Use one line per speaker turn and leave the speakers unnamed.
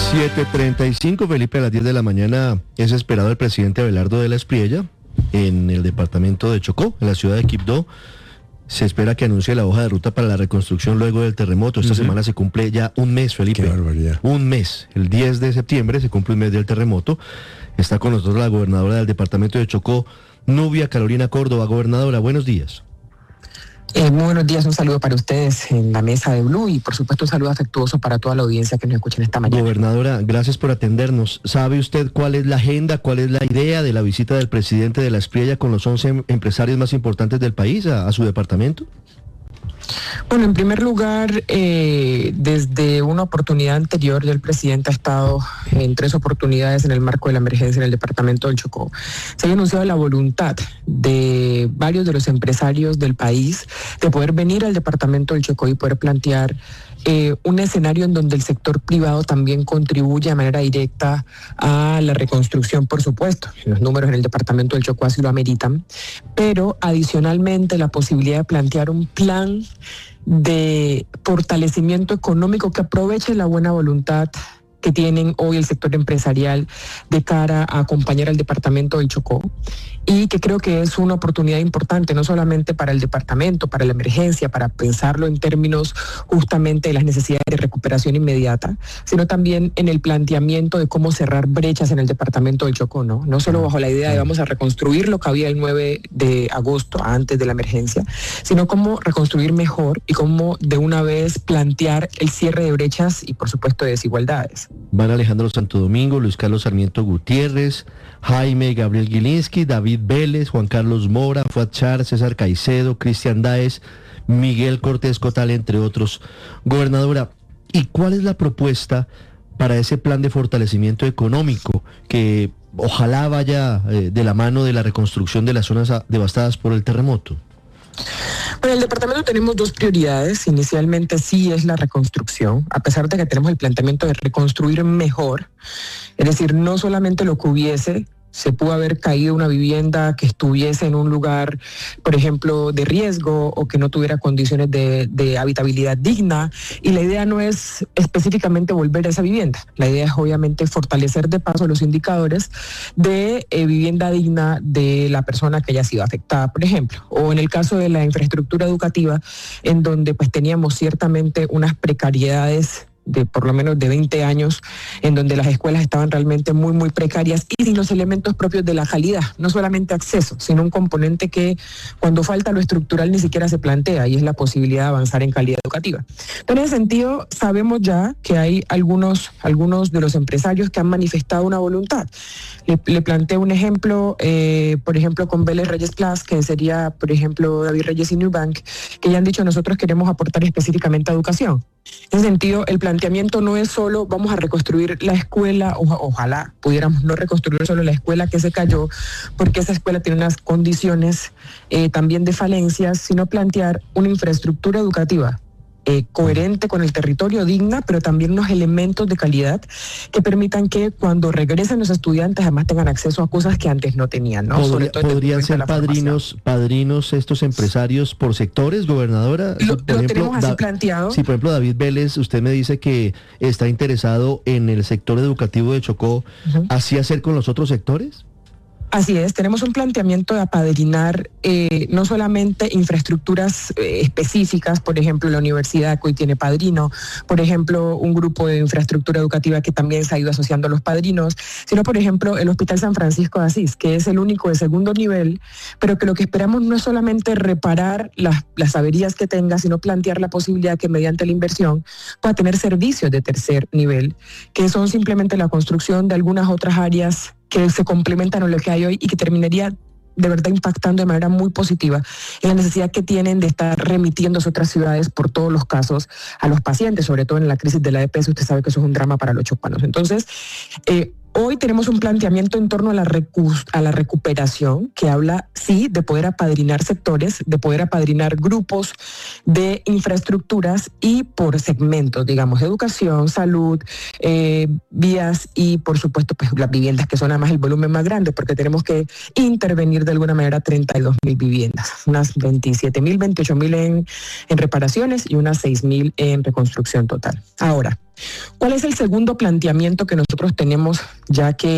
7:35, Felipe, a las 10 de la mañana es esperado el presidente Abelardo de la Espriella en el departamento de Chocó, en la ciudad de Quibdó. Se espera que anuncie la hoja de ruta para la reconstrucción luego del terremoto. Esta semana se cumple ya un mes, Felipe.
Qué barbaridad.
Un mes. El 10 de septiembre se cumple un mes del terremoto. Está con nosotros la gobernadora del departamento de Chocó, Nubia Carolina Córdoba. Gobernadora, buenos días.
Muy buenos días, un saludo para ustedes en la mesa de Blue y por supuesto un saludo afectuoso para toda la audiencia que nos escucha en esta mañana.
Gobernadora, gracias por atendernos. ¿Sabe usted cuál es la agenda, cuál es la idea de la visita del presidente de la Espriella con los 11 empresarios más importantes del país a su departamento?
Bueno, en primer lugar, desde una oportunidad anterior ya el presidente ha estado en 3 oportunidades en el marco de la emergencia en el departamento del Chocó. Se ha anunciado la voluntad de varios de los empresarios del país de poder venir al departamento del Chocó y poder plantear un escenario en donde el sector privado también contribuye de manera directa a la reconstrucción, por supuesto. Los números en el departamento del Chocó así lo ameritan, pero adicionalmente la posibilidad de plantear un plan de fortalecimiento económico que aproveche la buena voluntad que tienen hoy el sector empresarial de cara a acompañar al departamento del Chocó, y que creo que es una oportunidad importante, no solamente para el departamento, para la emergencia, para pensarlo en términos justamente de las necesidades de recuperación inmediata, sino también en el planteamiento de cómo cerrar brechas en el departamento del Chocó, no solo bajo la idea de vamos a reconstruir lo que había el 9 de agosto, antes de la emergencia, sino cómo reconstruir mejor y cómo de una vez plantear el cierre de brechas y por supuesto de desigualdades.
Van Alejandro Santo Domingo, Luis Carlos Sarmiento Gutiérrez, Jaime Gabriel Gilinski, David Vélez, Juan Carlos Mora, Fuad Char, César Caicedo, Cristian Dáez, Miguel Cortés Cotal, entre otros. Gobernadora, ¿y cuál es la propuesta para ese plan de fortalecimiento económico que ojalá vaya de la mano de la reconstrucción de las zonas devastadas por el terremoto?
Bueno, en el departamento tenemos 2 prioridades. Inicialmente sí es la reconstrucción, a pesar de que tenemos el planteamiento de reconstruir mejor. Es decir, no solamente lo que hubiese. Se pudo haber caído una vivienda que estuviese en un lugar, por ejemplo, de riesgo o que no tuviera condiciones de habitabilidad digna. Y la idea no es específicamente volver a esa vivienda. La idea es obviamente fortalecer de paso los indicadores de vivienda digna de la persona que haya sido afectada, por ejemplo. O en el caso de la infraestructura educativa, en donde pues teníamos ciertamente unas precariedades de por lo menos de 20 años, en donde las escuelas estaban realmente muy, muy precarias y sin los elementos propios de la calidad, no solamente acceso, sino un componente que cuando falta lo estructural ni siquiera se plantea, y es la posibilidad de avanzar en calidad educativa. Pero en ese sentido, sabemos ya que hay algunos de los empresarios que han manifestado una voluntad. Le planteo un ejemplo, por ejemplo, con Vélez Reyes Plus, que sería, por ejemplo, David Reyes y Nubank, que ya han dicho nosotros queremos aportar específicamente a educación. En ese sentido, el planteamiento no es solo vamos a reconstruir la escuela, ojalá pudiéramos no reconstruir solo la escuela que se cayó, porque esa escuela tiene unas condiciones también de falencias, sino plantear una infraestructura educativa coherente con el territorio, digna, pero también unos elementos de calidad que permitan que cuando regresen los estudiantes además tengan acceso a cosas que antes no tenían, ¿no?
¿Podrían ser padrinos estos empresarios por sectores, gobernadora?
Lo tenemos así planteado.
Si, por ejemplo, David Vélez, usted me dice que está interesado en el sector educativo de Chocó, ¿así hacer con los otros sectores?
Así es, tenemos un planteamiento de apadrinar no solamente infraestructuras específicas, por ejemplo la universidad que hoy tiene padrino, por ejemplo un grupo de infraestructura educativa que también se ha ido asociando a los padrinos, sino por ejemplo el Hospital San Francisco de Asís, que es el único de segundo nivel, pero que lo que esperamos no es solamente reparar las averías que tenga, sino plantear la posibilidad que mediante la inversión pueda tener servicios de tercer nivel, que son simplemente la construcción de algunas otras áreas que se complementan a lo que hay hoy y que terminaría de verdad impactando de manera muy positiva en la necesidad que tienen de estar remitiéndose a otras ciudades por todos los casos a los pacientes, sobre todo en la crisis de la EPS. Usted sabe que eso es un drama para los chocuanos. Entonces, hoy tenemos un planteamiento en torno a la recuperación que habla, sí, de poder apadrinar sectores, de poder apadrinar grupos de infraestructuras y por segmentos, digamos, educación, salud, vías y, por supuesto, pues las viviendas, que son además el volumen más grande, porque tenemos que intervenir de alguna manera 32.000 viviendas, unas 27.000, 28.000 en reparaciones y unas 6.000 en reconstrucción total. Ahora, ¿Cuál es el segundo planteamiento que nosotros tenemos, ya que